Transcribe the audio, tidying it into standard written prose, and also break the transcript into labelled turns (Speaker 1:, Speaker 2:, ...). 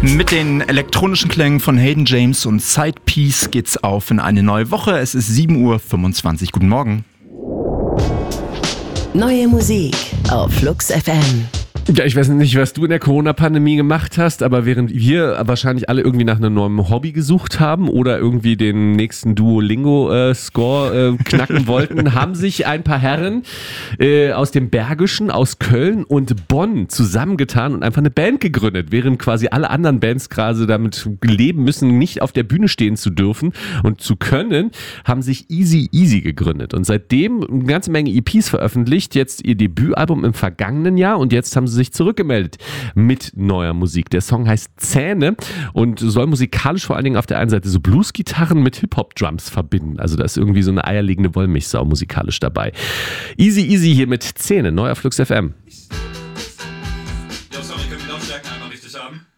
Speaker 1: Mit den elektronischen Klängen von Hayden James und Side Piece geht's auf in eine neue Woche. Es ist 7:25 Uhr. Guten Morgen.
Speaker 2: Neue Musik auf Flux FM.
Speaker 3: Ja, ich weiß nicht, was du in der Corona-Pandemie gemacht hast, aber während wir wahrscheinlich alle irgendwie nach einem neuen Hobby gesucht haben oder irgendwie den nächsten Duolingo-Score knacken wollten, haben sich ein paar Herren aus dem Bergischen, aus Köln und Bonn zusammengetan und einfach eine Band gegründet, während quasi alle anderen Bands gerade damit leben müssen, nicht auf der Bühne stehen zu dürfen und zu können, haben sich Easy Easy gegründet und seitdem eine ganze Menge EPs veröffentlicht, jetzt ihr Debütalbum im vergangenen Jahr und jetzt haben sie sich zurückgemeldet mit neuer Musik. Der Song heißt Zähne und soll musikalisch vor allen Dingen auf der einen Seite so Bluesgitarren mit Hip-Hop-Drums verbinden. Also da ist irgendwie so eine eierlegende Wollmilchsau musikalisch dabei. Easy Easy hier mit Zähne, neu auf Flux FM.
Speaker 4: Jo, sorry, können wir die Lautstärken einmal richtig haben?